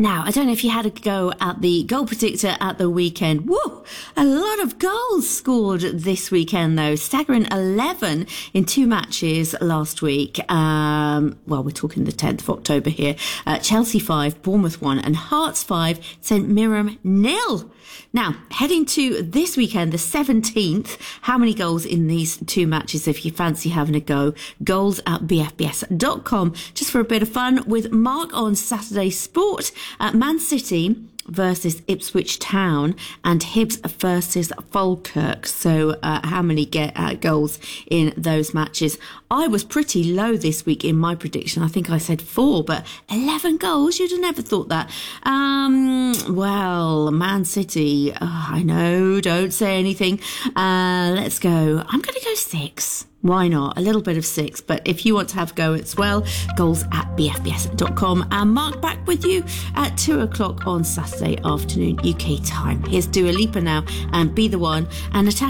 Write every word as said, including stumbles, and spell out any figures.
Now, I don't know if you had a go at the goal predictor at the weekend. Woo! A lot of goals scored this weekend, though. Staggering eleven in two matches last week. Um, well, we're talking the tenth of October here. Uh, Chelsea five, Bournemouth one, and Hearts five, St Mirren nil. Now, heading to this weekend, the seventeenth, how many goals in these two matches if you fancy having a go? Goals at b f b s dot com, just for a bit of fun, with Mark on Saturday Sport. Uh, Man City versus Ipswich Town and Hibs versus Falkirk. So uh, how many get uh, goals in those matches? I was pretty low this week in my prediction. I think I said four, but eleven goals, you'd have never thought that. Um, well, Man City, oh, I know, don't say anything. Uh, let's go. I'm going to go six. Why not? A little bit of six. But if you want to have a go as well, goals at b f b s dot com. And Mark back with you at two o'clock on Saturday afternoon U K time. Here's Dua Lipa now and Be The One and Natasha.